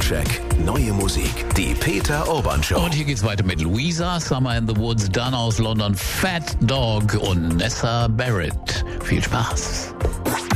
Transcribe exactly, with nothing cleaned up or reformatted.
Soundcheck. Neue Musik. Die Peter Urban Show. Und hier geht's weiter mit Louisa, Summer in the Woods, dann aus London Fat Dog und Nessa Barrett. Viel Spaß.